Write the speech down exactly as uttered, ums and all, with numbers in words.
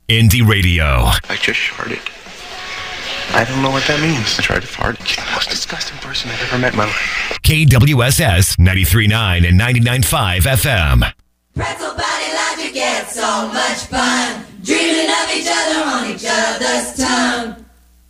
Indie Radio. I just farted. I don't know what that means. I tried to fart. It's the most disgusting person I've ever met in my life. K W S S ninety-three point nine and ninety-nine point five F M. Pretzel body logic, it's so much fun. Dreaming of each other on each other's tongue.